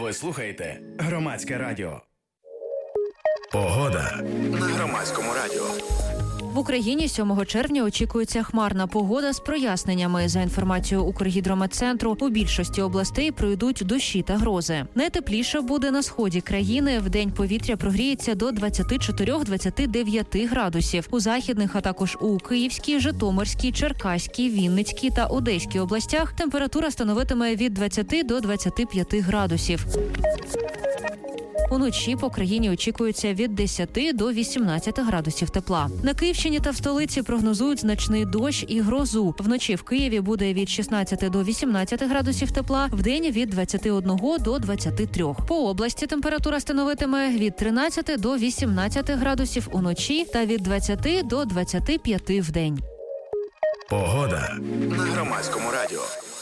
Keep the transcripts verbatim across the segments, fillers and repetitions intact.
Ви слухаєте Громадське радіо. Погода на Громадському радіо. В Україні сьомого червня очікується хмарна погода з проясненнями. За інформацією Укргідрометцентру, у більшості областей пройдуть дощі та грози. Найтепліше буде на сході країни. Вдень повітря прогріється до двадцять чотири - двадцять дев'ять градусів. У західних, а також у Київській, Житомирській, Черкаській, Вінницькій та Одеській областях температура становитиме від двадцяти до двадцяти п'яти градусів. Уночі по країні очікується від десяти до вісімнадцяти градусів тепла. На Київщині та в столиці прогнозують значний дощ і грозу. Вночі в Києві буде від шістнадцяти до вісімнадцяти градусів тепла, вдень від двадцяти одного до двадцяти трьох. По області температура становитиме від тринадцяти до вісімнадцяти градусів уночі та від двадцяти до двадцяти п'яти вдень. Погода на Громадському радіо.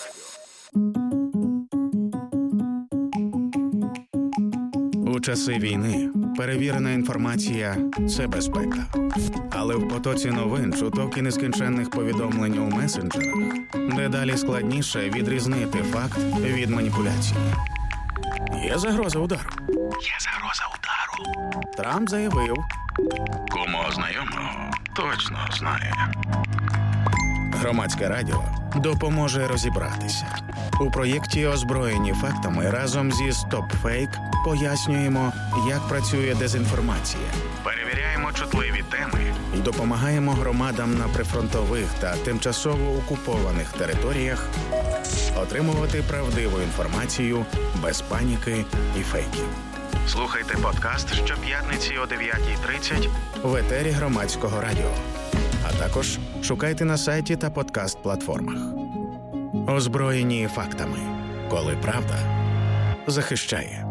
У часи війни перевірена інформація – це безпека. Але в потоці новин, чуток і нескінченних повідомлень у месенджерах дедалі складніше відрізнити факт від маніпуляції. Є загроза удару. Є загроза удару. Трамп заявив. Кому знайомого точно знає. Громадське радіо допоможе розібратися. У проєкті «Озброєні фактами» разом зі «Стоп-фейк» пояснюємо, як працює дезінформація. Перевіряємо чутливі теми і допомагаємо громадам на прифронтових та тимчасово окупованих територіях отримувати правдиву інформацію без паніки і фейків. Слухайте подкаст щоп'ятниці о дев'ятій тридцять в етері Громадського радіо. А також шукайте на сайті та подкаст-платформах. Озброєні фактами. Коли правда захищає.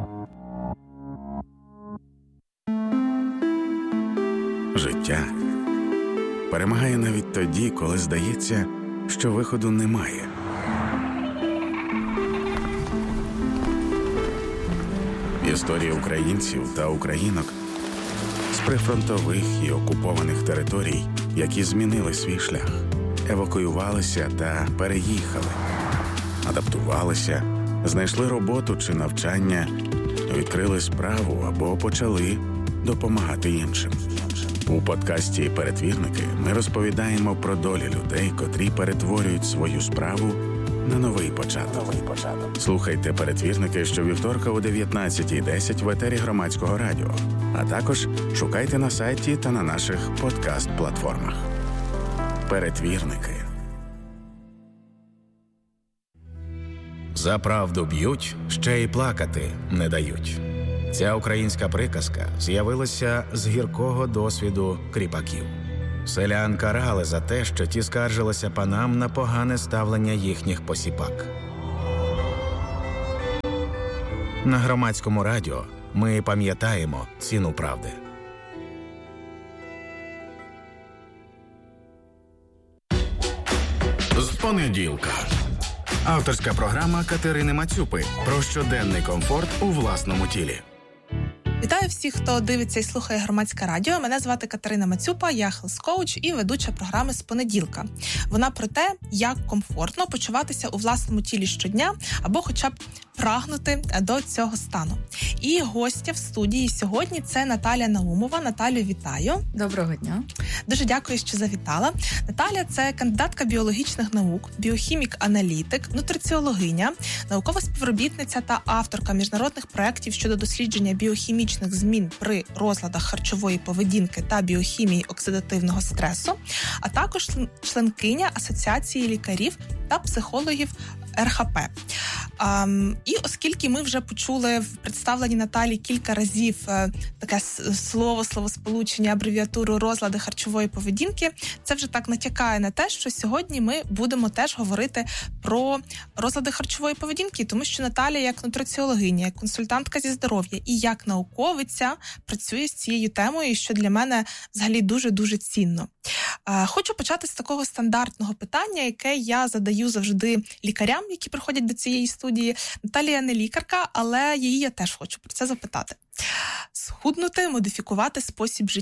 Життя перемагає навіть тоді, коли здається, що виходу немає. Історія українців та українок з прифронтових і окупованих територій, які змінили свій шлях, евакуювалися та переїхали, адаптувалися, знайшли роботу чи навчання, відкрили справу або почали допомагати іншим. У подкасті «Перетвірники» ми розповідаємо про долі людей, котрі перетворюють свою справу на новий початок. Слухайте «Перетвірники» щовівторка о дев'ятнадцятій десять в етері Громадського радіо, а також шукайте на сайті та на наших подкаст-платформах. «Перетвірники». За правду б'ють, ще й плакати не дають. Ця українська приказка з'явилася з гіркого досвіду кріпаків. Селян карали за те, що ті скаржилися панам на погане ставлення їхніх посіпак. На Громадському радіо ми пам'ятаємо ціну правди. З понеділка. Авторська програма Катерини Мацюпи про щоденний комфорт у власному тілі. Вітаю всіх, хто дивиться і слухає Громадське радіо. Мене звати Катерина Мацюпа, я хелс-коуч і ведуча програми «З понеділка». Вона про те, як комфортно почуватися у власному тілі щодня або хоча б прагнути до цього стану. І гостя в студії сьогодні – це Наталія Наумова. Наталю, вітаю. Доброго дня. Дуже дякую, що завітала. Наталя – це кандидатка біологічних наук, біохімік-аналітик, нутриціологиня, наукова співробітниця та авторка міжнародних проєктів щодо дослідження біохімічних змін при розладах харчової поведінки та біохімії оксидативного стресу, а також членкиня Асоціації лікарів та психологів ер ха пе. Um, і оскільки ми вже почули в представленні Наталі кілька разів uh, таке слово, словосполучення, абревіатуру розлади харчової поведінки, це вже так натякає на те, що сьогодні ми будемо теж говорити про розлади харчової поведінки, тому що Наталя як нутриціологиня, як консультантка зі здоров'я і як науковиця працює з цією темою, що для мене взагалі дуже-дуже цінно. Uh, хочу почати з такого стандартного питання, яке я задаю завжди лікарям, які приходять до цієї студії. Наталія не лікарка, але її я теж хочу про це запитати. Схуднути, модифікувати спосіб життя.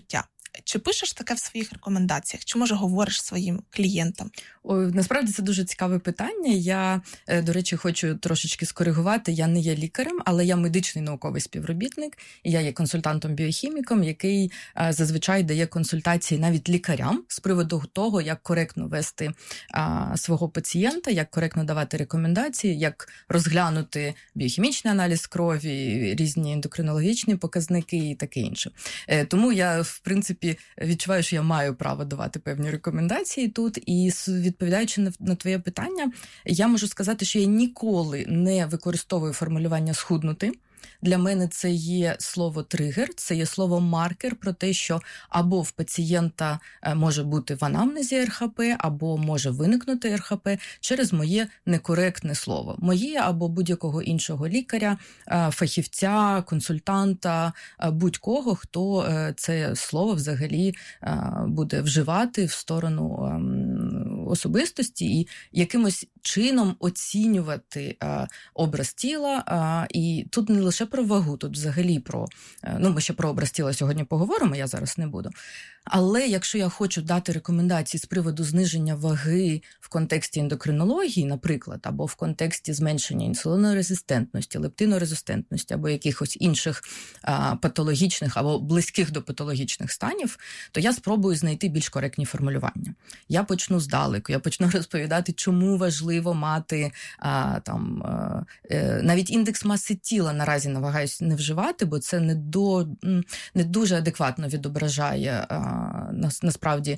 Чи пишеш таке в своїх рекомендаціях? Чи, може, говориш своїм клієнтам? Ой, насправді це дуже цікаве питання. Я, до речі, хочу трошечки скоригувати. Я не є лікарем, але я медичний науковий співробітник. І я є консультантом-біохіміком, який зазвичай дає консультації навіть лікарям з приводу того, як коректно вести а, свого пацієнта, як коректно давати рекомендації, як розглянути біохімічний аналіз крові, різні ендокринологічні показники і таке інше. Тому я, в принципі, відчуваю, що я маю право давати певні рекомендації тут. І відповідаючи на, на твоє питання, я можу сказати, що я ніколи не використовую формулювання «схуднути». Для мене це є слово тригер, це є слово маркер про те, що або в пацієнта може бути в анамнезі ер ха пе, або може виникнути ер ха пе через моє некоректне слово. Моє або будь-якого іншого лікаря, фахівця, консультанта, будь-кого, хто це слово взагалі буде вживати в сторону особистості і якимось чином оцінювати образ тіла. І тут не лише про вагу, тут взагалі про, ну, ми ще про образ тіла сьогодні поговоримо, я зараз не буду. Але якщо я хочу дати рекомендації з приводу зниження ваги в контексті ендокринології, наприклад, або в контексті зменшення інсулінорезистентності, лептинорезистентності, або якихось інших а, патологічних або близьких до патологічних станів, то я спробую знайти більш коректні формулювання. Я почну здалеку, я почну розповідати, чому важливо мати а, там, а, е, навіть індекс маси тіла наразі намагаюся не вживати, бо це не, до, не дуже адекватно відображає а, насправді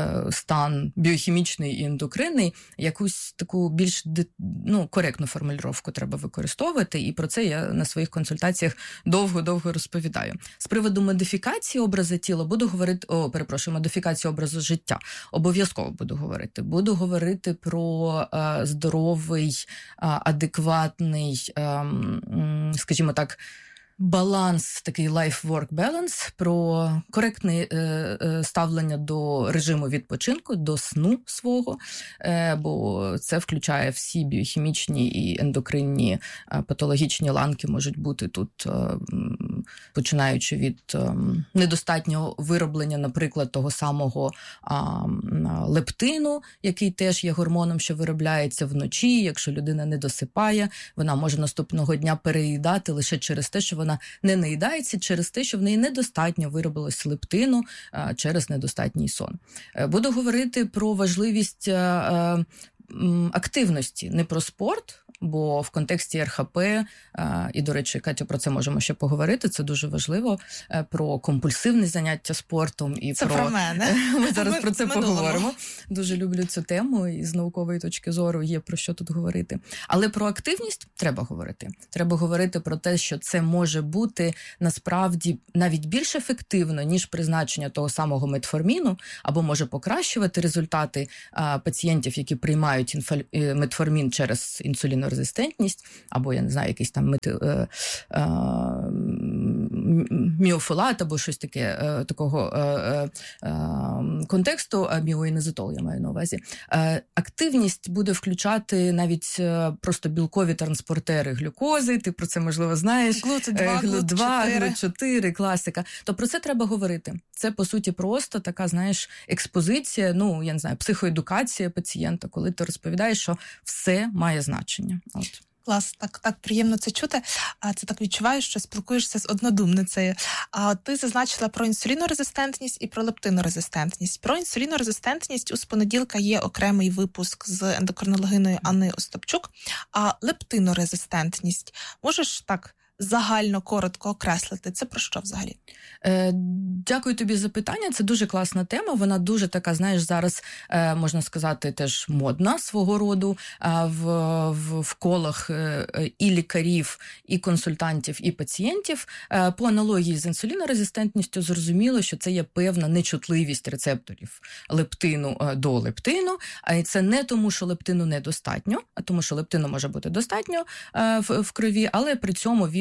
стан біохімічний і ендокринний, якусь таку більш ну, коректну формулювання треба використовувати, і про це я на своїх консультаціях довго-довго розповідаю. З приводу модифікації образу тіла буду говорити, о, перепрошую, модифікації образу життя, обов'язково буду говорити. Буду говорити про е, здоровий, е, адекватний, е, скажімо так, баланс, такий life-work balance, про коректне е, е, ставлення до режиму відпочинку, до сну свого, е, бо це включає всі біохімічні і ендокринні е, патологічні ланки можуть бути тут, е, починаючи від е, недостатнього вироблення, наприклад, того самого е, лептину, який теж є гормоном, що виробляється вночі. Якщо людина не досипає, вона може наступного дня переїдати лише через те, що вона не наїдається, через те, що в неї недостатньо виробилось лептину а, через недостатній сон. Буду говорити про важливість а, а, активності, не про спорт, бо в контексті ер ха пе, і, до речі, Катю, про це можемо ще поговорити, це дуже важливо, про компульсивне заняття спортом. І це про... про мене. Ми зараз Ми про це минулому. поговоримо. Дуже люблю цю тему, і з наукової точки зору є про що тут говорити. Але про активність треба говорити. Треба говорити про те, що це може бути насправді навіть більш ефективно, ніж призначення того самого метформіну, або може покращувати результати а, пацієнтів, які приймають інфаль... метформін через інсулінорезистентність, або, я не знаю, якийсь там мети... е, е, міофолат, або щось таке, е, такого е, е, контексту, міоінозитол, я маю на увазі. Е, активність буде включати навіть е, просто білкові транспортери глюкози, ти про це, можливо, знаєш. глют два, глют чотири. глют чотири, класика. То про це треба говорити. Це, по суті, просто така, знаєш, експозиція, ну, я не знаю, психоедукація пацієнта, коли ти розповідаєш, що все має значення. От. Клас, так, так приємно це чути. А це так відчуваєш, що спілкуєшся з однодумницею. А ти зазначила про інсулінорезистентність і про лептинорезистентність. Про інсулінорезистентність у з понеділка є окремий випуск з ендокринологиною Анною Остапчук. А лептинорезистентність, можеш так загально, коротко окреслити? Це про що взагалі? Е, дякую тобі за питання. Це дуже класна тема. Вона дуже така, знаєш, зараз, е, можна сказати, теж модна свого роду е, в, в, в колах е, і лікарів, і консультантів, і пацієнтів. Е, по аналогії з інсулінорезистентністю зрозуміло, що це є певна нечутливість рецепторів лептину е, до лептину. А це не тому, що лептину недостатньо, а тому, що лептину може бути достатньо е, в, в крові, але при цьому він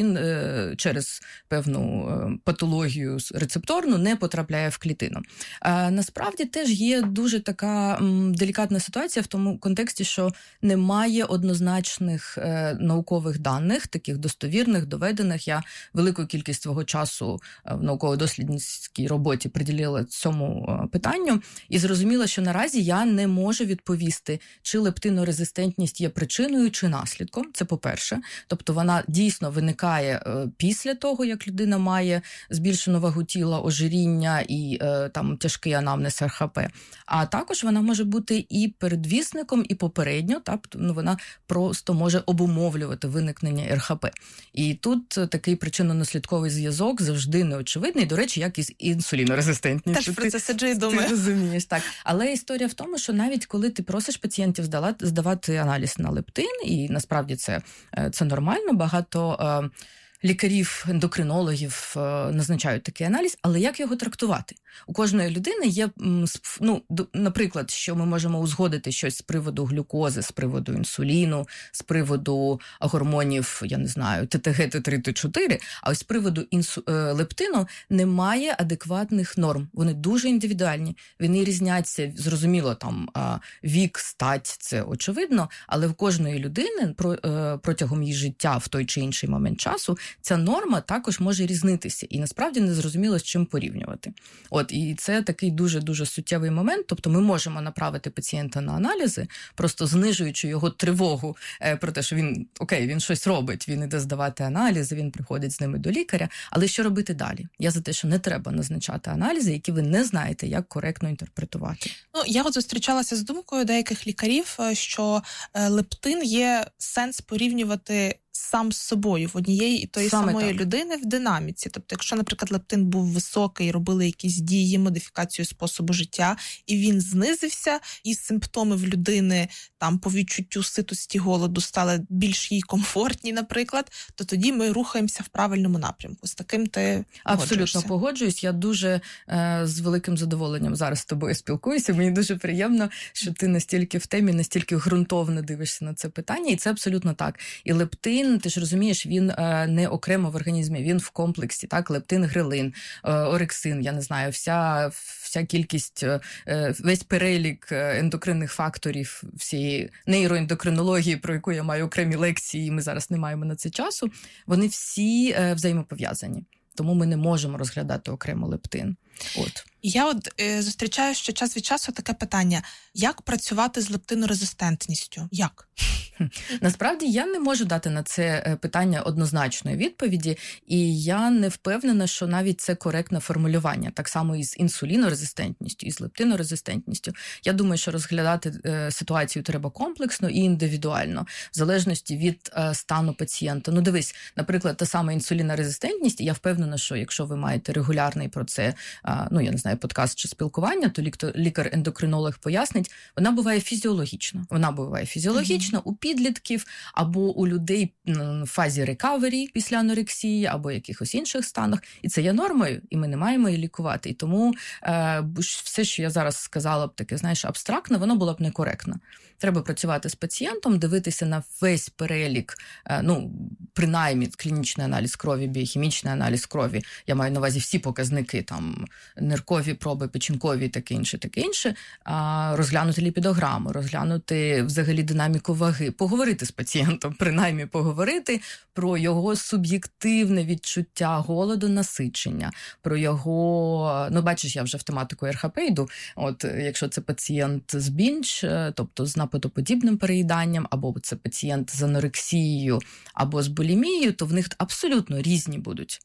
він е, через певну е, патологію рецепторну не потрапляє в клітину. Е, насправді теж є дуже така м, делікатна ситуація в тому контексті, що немає однозначних е, наукових даних, таких достовірних, доведених. Я велику кількість свого часу в науково-дослідницькій роботі приділила цьому е, питанню і зрозуміла, що наразі я не можу відповісти, чи лептинорезистентність є причиною чи наслідком. Це по-перше. Тобто вона дійсно виникає е, після того, як людина має збільшену вагу тіла, ожиріння і е, там тяжкий анамнез ер ха пе. А також вона може бути і передвісником, і попередньо, так, ну, вона просто може обумовлювати виникнення ер ха пе. І тут такий причинно-наслідковий зв'язок завжди неочевидний, до речі, як і з інсулінорезистентністю. Теж про це сиджу і думаю. Ти розумієш, так. Але історія в тому, що навіть коли ти просиш пацієнтів здавати аналіз на лептин, і насправді це, це нормально, багато е, лікарів, ендокринологів е, назначають такий аналіз, але як його трактувати? У кожної людини є, ну, наприклад, що ми можемо узгодити щось з приводу глюкози, з приводу інсуліну, з приводу гормонів, я не знаю, те те ге, те три, те чотири, а ось з приводу інсу... лептину немає адекватних норм. Вони дуже індивідуальні, вони різняться, зрозуміло, там, вік, стать, це очевидно, але в кожної людини протягом її життя в той чи інший момент часу ця норма також може різнитися, і насправді не зрозуміло, з чим порівнювати. От, і це такий дуже-дуже суттєвий момент, тобто ми можемо направити пацієнта на аналізи, просто знижуючи його тривогу е, про те, що він, окей, він щось робить, він іде здавати аналізи, він приходить з ними до лікаря, але що робити далі? Я за те, що не треба назначати аналізи, які ви не знаєте, як коректно інтерпретувати. Ну, я от зустрічалася з думкою деяких лікарів, що лептин є сенс порівнювати сам з собою в однієї і тої Саме самої так. людини в динаміці. Тобто, якщо, наприклад, лептин був високий, робили якісь дії, модифікацію способу життя, і він знизився, і симптоми в людини там по відчуттю ситості, голоду стали більш їй комфортні, наприклад, то тоді ми рухаємося в правильному напрямку. З таким ти Абсолютно погоджуюсь. Я дуже е, з великим задоволенням зараз з тобою спілкуюся. Мені дуже приємно, що ти настільки в темі, настільки ґрунтовно дивишся на це питання, і це абсолютно так. І лептин, ти ж розумієш, він е, не окремо в організмі, він в комплексі, так, лептин, грелин, е, орексин, я не знаю, вся, вся кількість, е, весь перелік ендокринних факторів, всієї нейроендокринології, про яку я маю окремі лекції, і ми зараз не маємо на це часу, вони всі е, взаємопов'язані. Тому ми не можемо розглядати окремо лептин. От. Я от е, зустрічаю ще час від часу таке питання. Як працювати з лептинорезистентністю? Як? Насправді, я не можу дати на це питання однозначної відповіді, і я не впевнена, що навіть це коректне формулювання. Так само і з інсулінорезистентністю, і з лептинорезистентністю. Я думаю, що розглядати е, ситуацію треба комплексно і індивідуально, в залежності від е, стану пацієнта. Ну, дивись, наприклад, та сама інсулінорезистентність, і я впевнена, що якщо ви маєте регулярний про це, е, ну, я не знаю, подкаст чи спілкування, то лікар-ендокринолог пояснить, вона буває фізіологічна. Вона буває фізіологічна mm-hmm. у підлітків або у людей в фазі рекавері після анорексії або якихось інших станах. І це є нормою, і ми не маємо її лікувати. І тому е, все, що я зараз сказала б таке, знаєш, абстрактно, воно було б некоректно. Треба працювати з пацієнтом, дивитися на весь перелік, е, ну, принаймні, клінічний аналіз крові, біохімічний аналіз крові. Я маю на увазі всі показники, там, ниркові проби, печінкові, таке інше, таке інше. А, розглянути ліпідограму, розглянути взагалі динаміку ваги, поговорити з пацієнтом, принаймні поговорити про його суб'єктивне відчуття голоду, насичення, про його, ну, бачиш, я вже в тематику ер ха пе йду, от, якщо це пацієнт з бінж, тобто з напитоподібним переїданням, або це пацієнт з анорексією, або з булімією, то в них абсолютно різні будуть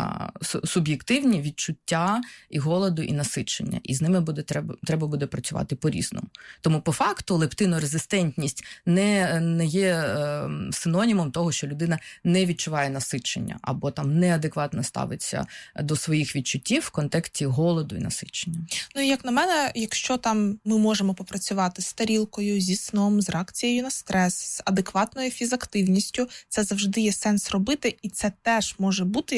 суб'єктивні відчуття і голоду, і насичення. І з ними буде треба, треба буде працювати по-різному. Тому, по факту, лептинорезистентність не, не є е, синонімом того, що людина не відчуває насичення, або там неадекватно ставиться до своїх відчуттів в контексті голоду і насичення. Ну, і як на мене, якщо там ми можемо попрацювати з тарілкою, зі сном, з реакцією на стрес, з адекватною фізактивністю, це завжди є сенс робити, і це теж може бути як частина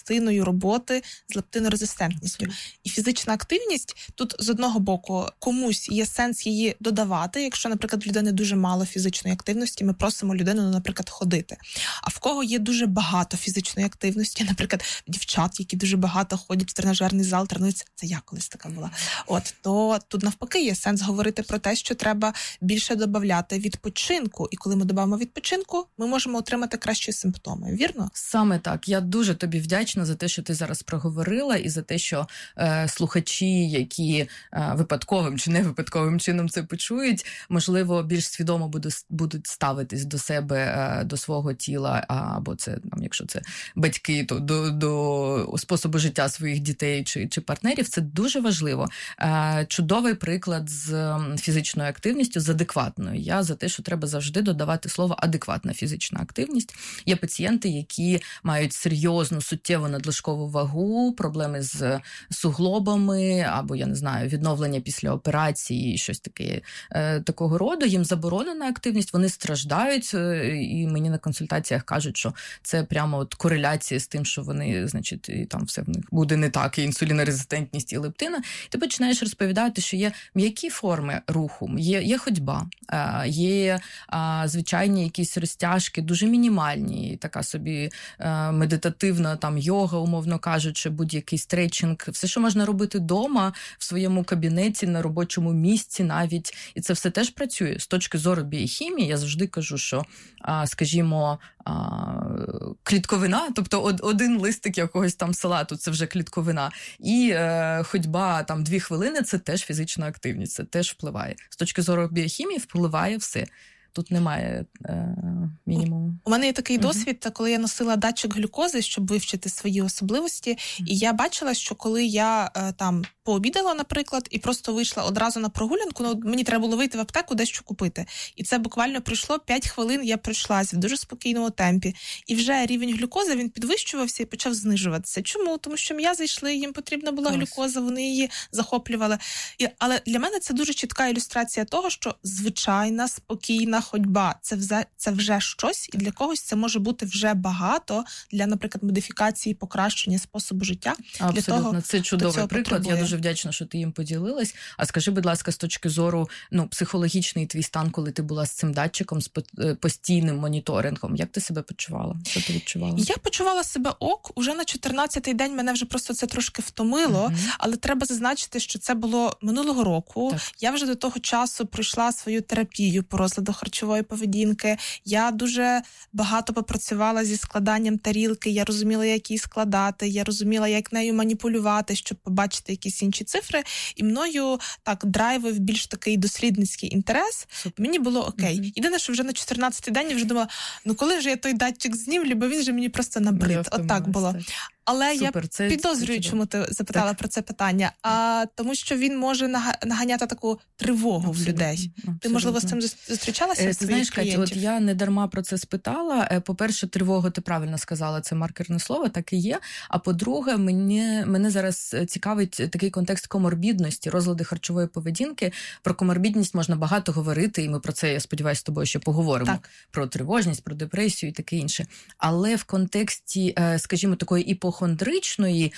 частиною роботи з лептинорезистентністю. І фізична активність, тут з одного боку комусь є сенс її додавати, якщо, наприклад, в людини дуже мало фізичної активності, ми просимо людину, наприклад, ходити. А в кого є дуже багато фізичної активності, наприклад, дівчат, які дуже багато ходять в тренажерний зал, тренуються, це я колись така була, от, то тут навпаки є сенс говорити про те, що треба більше додавати відпочинку. І коли ми додаємо відпочинку, ми можемо отримати кращі симптоми, вірно? Саме так. Я дуже тобі вдячна за те, що ти зараз проговорила, і за те, що е, слухачі, які е, випадковим чи не випадковим чином це почують, можливо, більш свідомо буду, будуть ставитись до себе, е, до свого тіла, або це, там, якщо це батьки, то до, до способу життя своїх дітей чи, чи партнерів. Це дуже важливо. Е, чудовий приклад з фізичною активністю, з адекватною. Я за те, що треба завжди додавати слово адекватна фізична активність. Є пацієнти, які мають серйозну, суттєву надлишкову вагу, проблеми з суглобами, або, я не знаю, відновлення після операції, щось таке, е, такого роду. Їм заборонена активність, вони страждають, е, і мені на консультаціях кажуть, що це прямо от кореляція з тим, що вони, значить, і там все в них буде не так, і інсулінорезистентність, і лептина. І ти починаєш розповідати, що є м'які форми руху, є, є ходьба, е, є е, звичайні якісь розтяжки, дуже мінімальні, така собі е, медитативна там йога, умовно кажучи, будь-який стретчинг, все, що можна робити вдома, в своєму кабінеті, на робочому місці навіть. І це все теж працює. З точки зору біохімії, я завжди кажу, що, а, скажімо, а, клітковина, тобто один листик якогось там салату, це вже клітковина, і е, ходьба там дві хвилини, це теж фізична активність, це теж впливає. З точки зору біохімії впливає все. Тут немає е, мінімуму. У мене є такий uh-huh. досвід, коли я носила датчик глюкози, щоб вивчити свої особливості, uh-huh. і я бачила, що коли я е, там пообідала, наприклад, і просто вийшла одразу на прогулянку, ну, мені треба було вийти в аптеку, дещо купити. І це буквально пройшло п'ять хвилин, я пройшлась в дуже спокійному темпі. І вже рівень глюкози, він підвищувався і почав знижуватися. Чому? Тому що м'язи йшли, їм потрібна була Клас. глюкоза, вони її захоплювали. І, але для мене це дуже чітка ілюстрація того, що звичайна, спокійна ходьба – це вже, це вже щось, і для когось це може бути вже багато для, наприклад, модифікації, покращення способу життя. Абсолютно, для того, це чудовий приклад. Потребує. Я дуже вдячна, що ти їм поділилась. А скажи, будь ласка, з точки зору, ну, психологічний твій стан, коли ти була з цим датчиком, з постійним моніторингом, як ти себе почувала? Що ти відчувала? Я почувала себе ок. Уже на чотирнадцятий день мене вже просто це трошки втомило, uh-huh. але треба зазначити, що це було минулого року. Так. Я вже до того часу пройшла свою терапію по розладу харчової поведінки. Я дуже багато попрацювала зі складанням тарілки, я розуміла, як її складати, я розуміла, як нею маніпулювати, щоб побачити якісь інші цифри. І мною так драйвив більш такий дослідницький інтерес. Супер. Мені було окей. Mm-hmm. Єдине, що вже на чотирнадцятий день я вже думала, ну коли ж я той датчик знімлю, бо він же мені просто набрид. От так було. Але Супер, я це, підозрюю, це чому ти запитала так. про це питання, а тому що він може наганяти таку тривогу Абсолютно. в людей. Абсолютно. Ти, можливо, з цим зустрічалася? Ти знаєш, Катя, от я не дарма про це спитала. По-перше, тривога, ти правильно сказала, це маркерне слово, так і є. А по-друге, мені, мене зараз цікавить такий контекст коморбідності, розлади харчової поведінки. Про коморбідність можна багато говорити, і ми про це, я сподіваюся, з тобою ще поговоримо. Так. Про тривожність, про депресію і таке інше. Але в контексті, скажімо, такої іпохондрії, хондричної,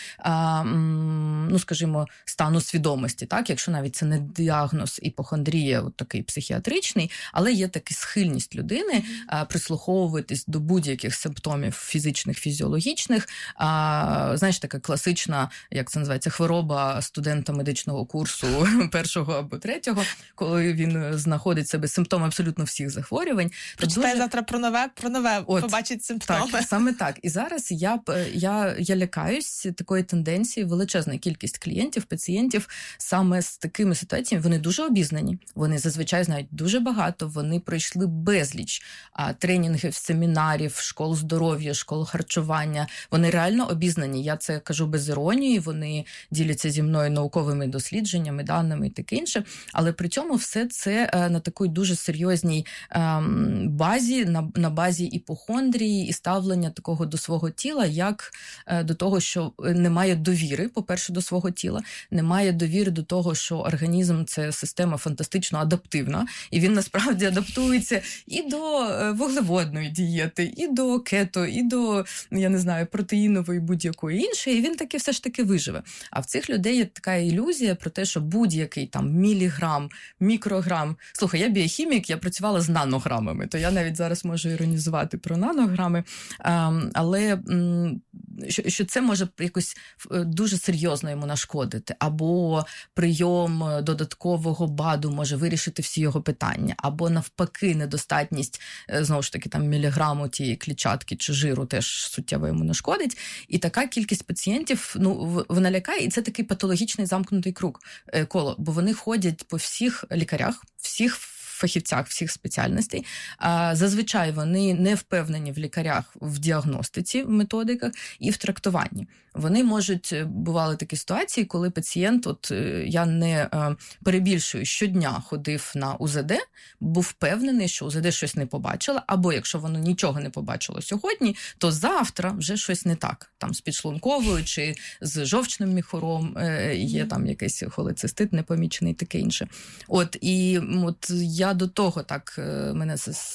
ну, скажімо, стану свідомості, так, якщо навіть це не діагноз іпохондрія, от такий психіатричний, але є така схильність людини mm-hmm. прислуховуватись до будь-яких симптомів фізичних, фізіологічних. Знаєш, така класична, як це називається, хвороба студента медичного курсу першого або третього, коли він знаходить себе симптоми абсолютно всіх захворювань. Прочитає дуже... завтра про нове, про нове, от, побачить симптоми. Так, саме так. І зараз я, я, я лякаюсь такої тенденції, величезна кількість клієнтів, пацієнтів саме з такими ситуаціями. Вони дуже обізнані, вони зазвичай знають дуже багато, вони пройшли безліч а, тренінгів, семінарів, школ здоров'я, школ харчування. Вони реально обізнані, я це кажу без іронії, вони діляться зі мною науковими дослідженнями, даними і таке інше, але при цьому все це а, на такій дуже серйозній а, базі, на, на базі іпохондрії і ставлення такого до свого тіла, як до того, що немає довіри, по-перше, до свого тіла, немає довіри до того, що організм – це система фантастично адаптивна, і він насправді адаптується і до вуглеводної дієти, і до кето, і до, я не знаю, протеїнової будь-якої іншої, і він таки все ж таки виживе. А в цих людей є така ілюзія про те, що будь-який там міліграм, мікрограм. Слухай, я біохімік, я працювала з нанограмами, то я навіть зараз можу іронізувати про нанограми, але що це може якось дуже серйозно йому нашкодити. Або прийом додаткового БАДу може вирішити всі його питання, або навпаки недостатність, знову ж таки, там міліграму тієї клітчатки чи жиру теж суттєво йому нашкодить. І така кількість пацієнтів, ну, вона лякає, і це такий патологічний замкнутий круг, коло, бо вони ходять по всіх лікарях, всіх фахівцях, всіх спеціальностей. Зазвичай вони не впевнені в лікарях в діагностиці, в методиках і в трактуванні. Вони можуть, бували такі ситуації, коли пацієнт, от я не перебільшую, щодня ходив на УЗД, був впевнений, що УЗД щось не побачила, або якщо воно нічого не побачило сьогодні, то завтра вже щось не так. Там з підшлунковою чи з жовчним міхуром є там якийсь холецистит непомічений, таке інше. От, і от я до того так мене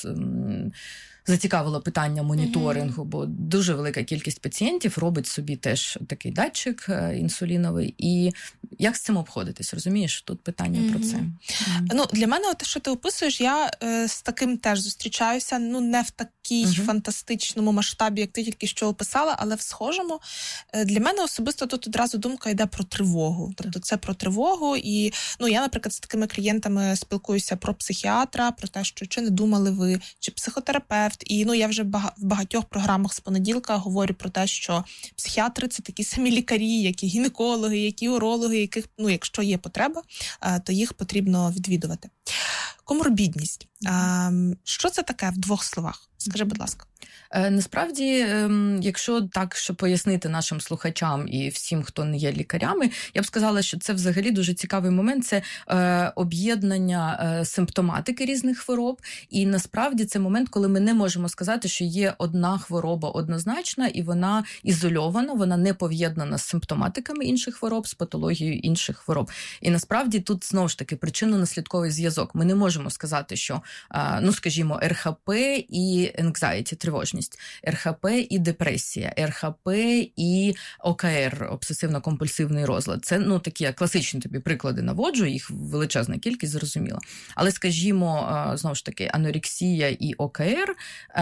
зацікавило питання моніторингу, mm-hmm. бо дуже велика кількість пацієнтів робить собі теж такий датчик інсуліновий. І як з цим обходитись, розумієш? Тут питання mm-hmm. про це. Mm-hmm. Ну, для мене, те, що ти описуєш, я е, з таким теж зустрічаюся, ну, не в такій mm-hmm. фантастичному масштабі, як ти тільки що описала, але в схожому. Е, для мене особисто тут одразу думка йде про тривогу. Тобто це про тривогу. І, ну, я, наприклад, з такими клієнтами спілкуюся про психіатра, про те, що чи не думали ви, чи психотерапевт. І, ну, я вже в багатьох програмах з понеділка говорю про те, що психіатри – це такі самі лікарі, як і гінекологи, як і урологи, яких, ну, якщо є потреба, то їх потрібно відвідувати. Коморбідність. Що це таке в двох словах? Скажи, будь ласка. Насправді, якщо так, щоб пояснити нашим слухачам і всім, хто не є лікарями, я б сказала, що це взагалі дуже цікавий момент, це об'єднання симптоматики різних хвороб, і насправді це момент, коли ми не можемо сказати, що є одна хвороба однозначна, і вона ізольована, вона не пов'єднана з симптоматиками інших хвороб, з патологією інших хвороб. І насправді тут, знову ж таки, причинно-наслідковий зв'язок. Ми не можемо сказати, що, ну, скажімо, ер ха пе і anxiety, тривожність, ер ха пе і депресія, ер ха пе і о ка ер, обсесивно-компульсивний розлад. Це, ну, такі класичні тобі приклади наводжу, їх величезна кількість, зрозуміло. Але, скажімо, знову ж таки, анорексія і о ка ер,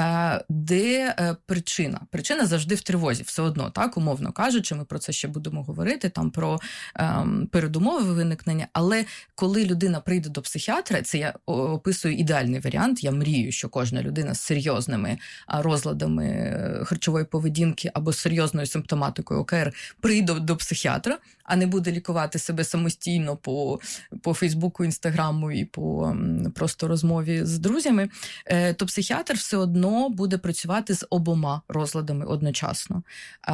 де причина? Причина завжди в тривозі, все одно, так, умовно кажучи, ми про це ще будемо говорити, там про ем, передумови виникнення, але коли людина прийде до психіатра, це я описую ідеальний варіант, я мрію, що кожна людина з серйозними розладами харчової поведінки або з серйозною симптоматикою о ка ер прийде до психіатра, а не буде лікувати себе самостійно по, по Фейсбуку, Інстаграму і по просто розмові з друзями, то психіатр все одно буде працювати з обома розладами одночасно.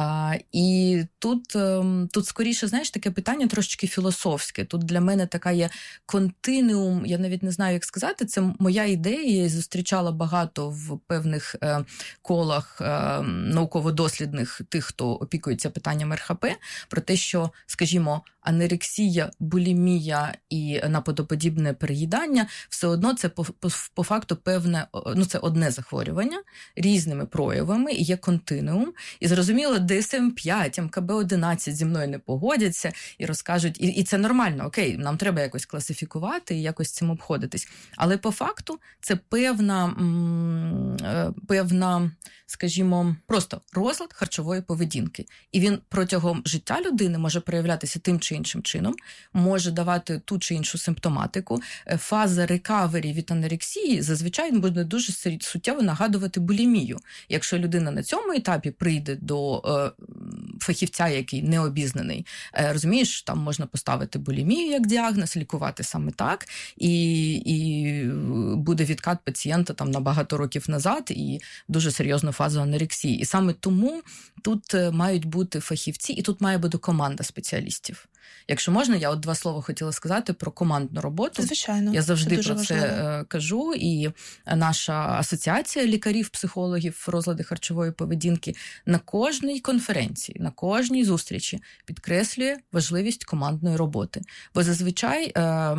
І тут, тут скоріше, знаєш, таке питання трошечки філософське. Тут для мене така є континуум, я навіть не знаю, як сказати, це моя ідея, я її зустрічала багато в певних колах науково-дослідних тих, хто опікується питанням ер ха пе, про те, що, скажімо, анорексія, булімія і наподоподібне переїдання, все одно це по, по, по факту певне, ну це одне захворювання, різними проявами, і є континуум. І зрозуміло, ді ес ем п'ять, ем ка бе одинадцять зі мною не погодяться і розкажуть, і, і це нормально, окей, нам треба якось класифікувати і якось цим обходитись. Але по факту це певна, м, певна, скажімо, просто розлад харчової поведінки. І він протягом життя людини може проявлятися тим чи іншим чином, може давати ту чи іншу симптоматику. Фаза рекавері від анорексії зазвичай буде дуже суттєво нагадувати булімію. Якщо людина на цьому етапі прийде до е, фахівця, який не обізнаний, е, розумієш, там можна поставити булімію як діагноз, лікувати саме так, і, і буде відкат пацієнта там на багато років назад і дуже серйозну фазу анорексії. І саме тому тут мають бути фахівці, і тут має бути команда спеціалістів. Якщо можна, я от два слова хотіла сказати про командну роботу. Звичайно. Я завжди це про це важливо. кажу, і наша асоціація лікарів-психологів розлади харчової поведінки на кожній конференції, на кожній зустрічі підкреслює важливість командної роботи. Бо зазвичай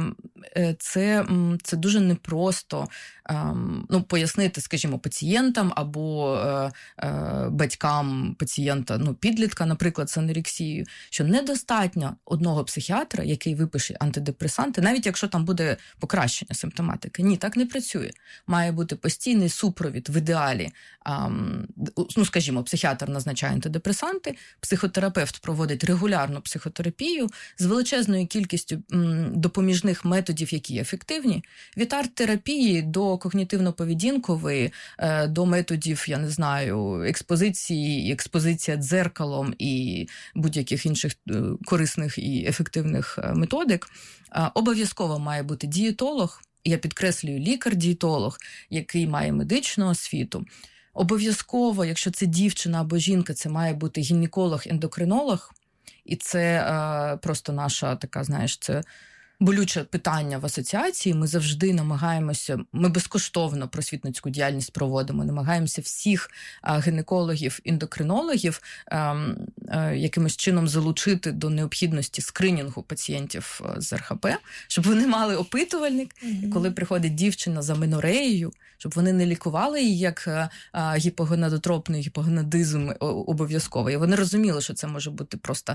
це, це дуже непросто ну, пояснити, скажімо, пацієнтам або батькам пацієнта, ну, підлітка, наприклад, з анорексією, що недостатньо одного психіатра, який випише антидепресанти, навіть якщо там буде покращення симптоматики. Ні, так не працює. Має бути постійний супровід в ідеалі. Ам, ну, скажімо, психіатр назначає антидепресанти, психотерапевт проводить регулярну психотерапію з величезною кількістю м, допоміжних методів, які ефективні, від арт-терапії до когнітивно-поведінкової, е, до методів, я не знаю, експозиції, експозиція дзеркалом і будь-яких інших е, корисних і ефективних методик. Обов'язково має бути дієтолог, я підкреслюю, лікар-дієтолог, який має медичну освіту. Обов'язково, якщо це дівчина або жінка, це має бути гінеколог-ендокринолог, і це е, просто наша така, знаєш, це болюче питання в асоціації. Ми завжди намагаємося, ми безкоштовно просвітницьку діяльність проводимо, намагаємося всіх гінекологів, ендокринологів якимось чином залучити до необхідності скринінгу пацієнтів з ер ха пе, щоб вони мали опитувальник, mm-hmm. і коли приходить дівчина за менореєю, щоб вони не лікували її як гіпогонадотропний гіпогонадизм обов'язково. І вони розуміли, що це може бути просто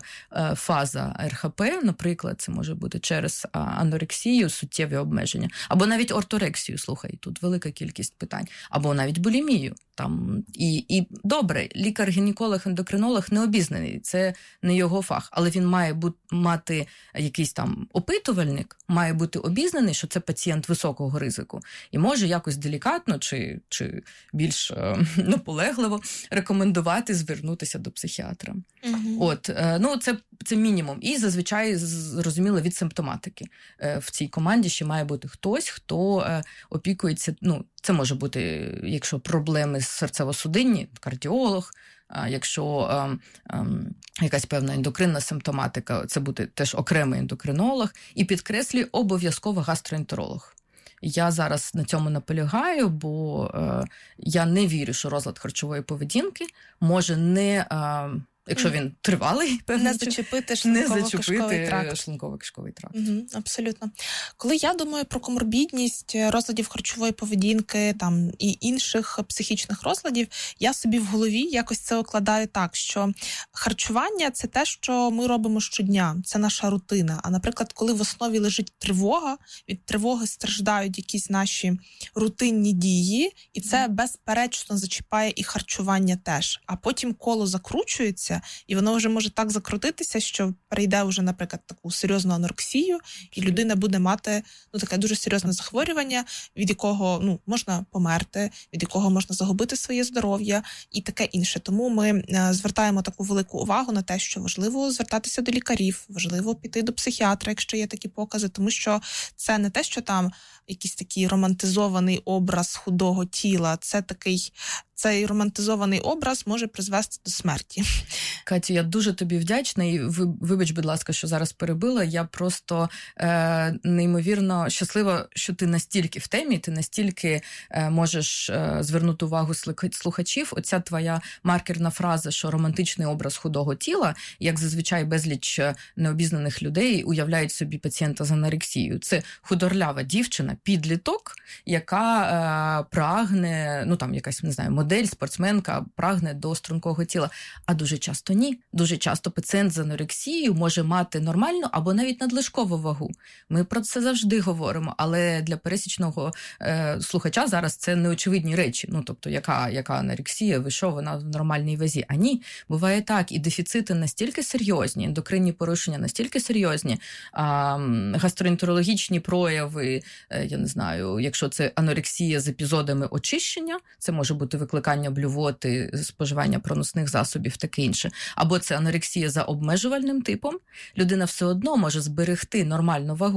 фаза ер ха пе, наприклад, це може бути через анорексію, суттєві обмеження, або навіть орторексію, слухай, тут велика кількість питань, або навіть булімію. Там, і, і добре, лікар-гінеколог-ендокринолог не обізнаний, це не його фах, але він має бути, мати якийсь там опитувальник, має бути обізнаний, що це пацієнт високого ризику, і може якось делікатно чи, чи більш е, наполегливо рекомендувати звернутися до психіатра. Угу. От, е, ну, це, це мінімум. І зазвичай, зрозуміло, від симптоматики. Е, в цій команді ще має бути хтось, хто е, опікується, ну, це може бути, якщо проблеми серцево-судинні, кардіолог, а якщо а, а, якась певна ендокринна симптоматика, це буде теж окремий ендокринолог, і підкреслюю, обов'язково гастроентеролог. Я зараз на цьому наполягаю, бо а, я не вірю, що розлад харчової поведінки може не... А, якщо він тривалий, певно, не зачепити шлунково-кишковий тракт. шлунково-кишковий тракт. Угу, абсолютно. Коли я думаю про коморбідність розладів харчової поведінки там і інших психічних розладів, я собі в голові якось це укладаю так, що харчування – це те, що ми робимо щодня, це наша рутина. А, наприклад, коли в основі лежить тривога, від тривоги страждають якісь наші рутинні дії, і це безперечно зачіпає і харчування теж. А потім коло закручується, і воно вже може так закрутитися, що перейде вже, наприклад, таку серйозну анорексію, і людина буде мати ну, таке дуже серйозне захворювання, від якого ну, можна померти, від якого можна загубити своє здоров'я і таке інше. Тому ми звертаємо таку велику увагу на те, що важливо звертатися до лікарів, важливо піти до психіатра, якщо є такі покази, тому що це не те, що там якийсь такий романтизований образ худого тіла, це такий, цей романтизований образ може призвести до смерті. Катю, я дуже тобі вдячна і вибач, будь ласка, що зараз перебила. Я просто е, неймовірно щаслива, що ти настільки в темі, ти настільки е, можеш е, звернути увагу слухачів. Оця твоя маркерна фраза, що романтичний образ худого тіла, як зазвичай безліч необізнаних людей уявляють собі пацієнта з анорексією. Це худорлява дівчина, підліток, яка е, прагне, ну там якась, не знаю, модель, спортсменка прагне до стрункого тіла. А дуже часто ні. Дуже часто пацієнт з анорексією може мати нормальну або навіть надлишкову вагу. Ми про це завжди говоримо, але для пересічного е, слухача зараз це неочевидні речі. Ну, тобто, яка, яка анорексія, ви що, вона в нормальній вазі? А ні, буває так. І дефіцити настільки серйозні, ендокринні порушення настільки серйозні, а, гастроентерологічні прояви, е, я не знаю, якщо це анорексія з епізодами очищення, це може бути викликання блювоти, споживання проносних засобів, таке інше. Або це анорексія за обмежувальним типом, людина все одно може зберегти нормальну вагу,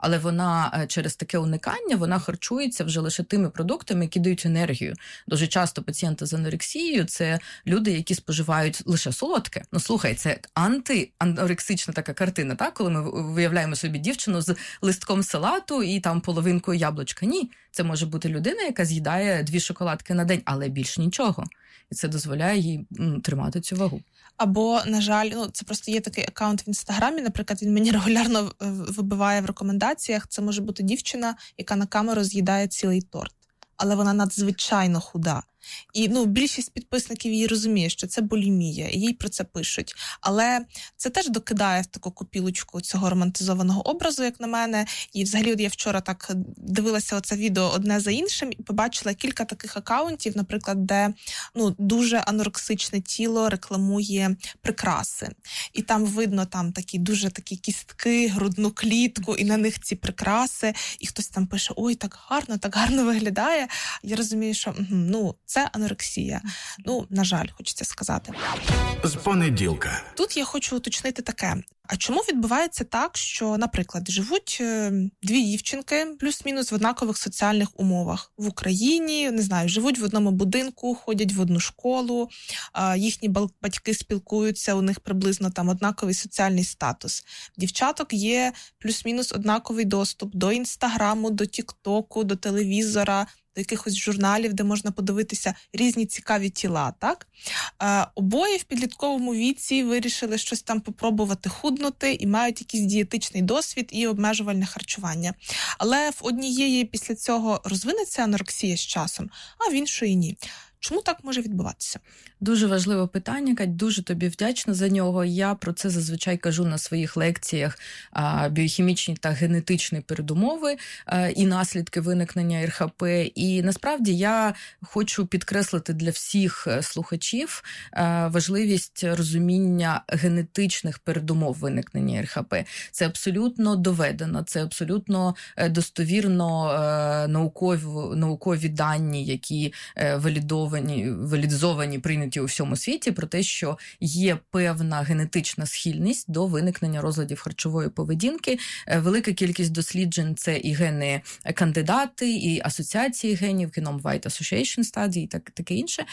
але вона через таке уникання, вона харчується вже лише тими продуктами, які дають енергію. Дуже часто пацієнти з анорексією – це люди, які споживають лише солодке. Ну, слухай, це антианорексична така картина, так? Коли ми виявляємо собі дівчину з листком салату і там половинкою яблучка. Ні, це може бути людина, яка з'їдає дві шоколадки на день, але більш нічого. І це дозволяє їй м, тримати цю вагу. Або, на жаль, ну це просто є такий аккаунт в Інстаграмі, наприклад, він мені регулярно вибиває в рекомендаціях. Це може бути дівчина, яка на камеру з'їдає цілий торт, але вона надзвичайно худа. І ну, більшість підписників її розуміє, що це булімія, і їй про це пишуть. Але це теж докидає в таку копілочку цього романтизованого образу, як на мене. І взагалі от я вчора так дивилася оце відео одне за іншим і побачила кілька таких акаунтів, наприклад, де ну, дуже анорексичне тіло рекламує прикраси. І там видно там такі дуже такі кістки, грудну клітку, і на них ці прикраси. І хтось там пише, ой, так гарно, так гарно виглядає. Я розумію, що ну, це анорексія. Ну, на жаль, хочеться сказати. З понеділка. Тут я хочу уточнити таке. А чому відбувається так, що, наприклад, живуть е, дві дівчинки плюс-мінус в однакових соціальних умовах в Україні, не знаю, живуть в одному будинку, ходять в одну школу, е, їхні батьки спілкуються, у них приблизно там однаковий соціальний статус. В дівчаток є плюс-мінус однаковий доступ до Інстаграму, до Тіктоку, до телевізора, до якихось журналів, де можна подивитися різні цікаві тіла, так? Е, обоє в підлітковому віці вирішили щось там попробувати худнути і мають якийсь дієтичний досвід і обмежувальне харчування. Але в однієї після цього розвинеться анорексія з часом, а в іншої ні. Чому так може відбуватися? Дуже важливе питання, Кать, дуже тобі вдячна за нього. Я про це зазвичай кажу на своїх лекціях біохімічні та генетичні передумови і наслідки виникнення ер ха пе. І насправді я хочу підкреслити для всіх слухачів важливість розуміння генетичних передумов виникнення ер ха пе. Це абсолютно доведено, це абсолютно достовірно наукові, наукові дані, які валідовані валідизовані, прийняті у всьому світі, про те, що є певна генетична схильність до виникнення розладів харчової поведінки. Велика кількість досліджень – це і гени кандидати, і асоціації генів, Genome Wide Association Study і так, таке інше,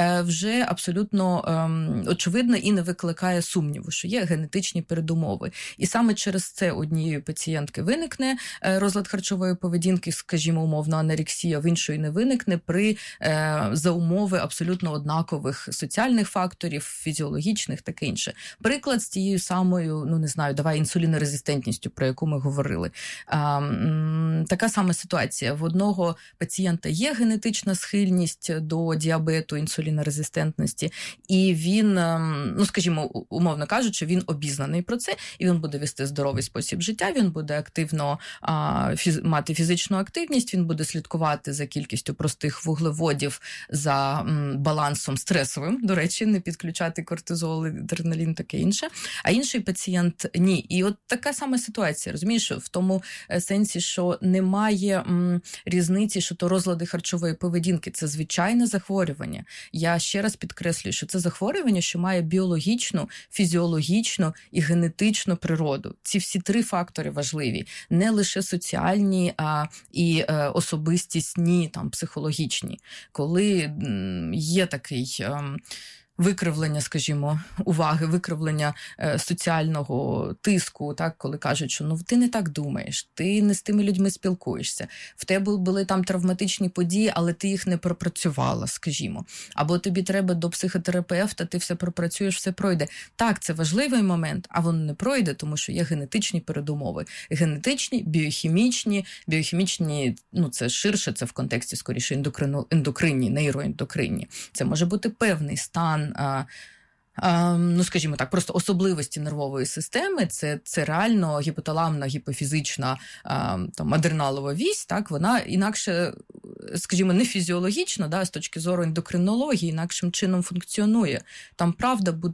вже абсолютно ем, очевидно і не викликає сумніву, що є генетичні передумови. І саме через це однієї пацієнтки виникне розлад харчової поведінки, скажімо, умовно, анорексія, в іншої не виникне при е, за умови абсолютно однакових соціальних факторів, фізіологічних, таке інше. Приклад з тією самою, ну не знаю, давай інсулінорезистентністю, про яку ми говорили. А, м, така сама ситуація. В одного пацієнта є генетична схильність до діабету, інсулінорезистентності, і він, ну скажімо, умовно кажучи, він обізнаний про це, і він буде вести здоровий спосіб життя, він буде активно а, фіз, мати фізичну активність, він буде слідкувати за кількістю простих вуглеводів, за балансом стресовим, до речі, не підключати кортизол, адреналін, таке інше. А інший пацієнт – ні. І от така сама ситуація, розумієш, в тому сенсі, що немає м, різниці, що то розлади харчової поведінки – це звичайне захворювання. Я ще раз підкреслюю, що це захворювання, що має біологічну, фізіологічну і генетичну природу. Ці всі три фактори важливі. Не лише соціальні а, і е, особистісні, там, психологічні. Коли є такий ем, викривлення, скажімо, уваги, викривлення е, соціального тиску, так, коли кажуть, що ну ти не так думаєш, ти не з тими людьми спілкуєшся, в тебе були там травматичні події, але ти їх не пропрацювала, скажімо. Або тобі треба до психотерапевта, ти все пропрацюєш, все пройде. Так, це важливий момент, а воно не пройде, тому що є генетичні передумови. Генетичні, біохімічні, біохімічні, ну це ширше, це в контексті скоріше ендокрину, ендокринні, нейроендокринні. Це може бути певний стан, А, а, ну, скажімо так, просто особливості нервової системи, це, це реально гіпоталамна, гіпофізична а, там, адреналова вісь, так, вона інакше, скажімо, не фізіологічно, да, з точки зору ендокринології, інакшим чином функціонує. Там, правда,